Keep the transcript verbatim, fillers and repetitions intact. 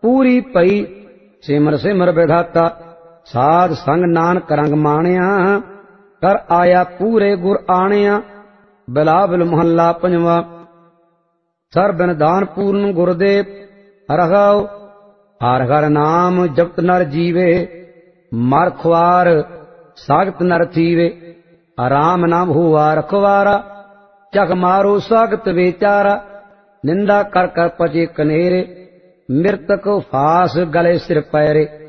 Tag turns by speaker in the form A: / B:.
A: पूरी पई सिमर सिमर विधाता। साध संग नानक रंग माणिया कर आया पूरे गुर आणिया। बिलावल मोहल्ला पंजवा। सरबिन दान पूर्ण गुरदेव रघाओ हर हर नाम जपत नर जीवे। मर खुआर सागत नर थीवे राम नाम हुआ रखवारा। चख मारो सागत बेचारा निंदा कर कर पचे कनेरे। मृतक फास गले सिर पैरे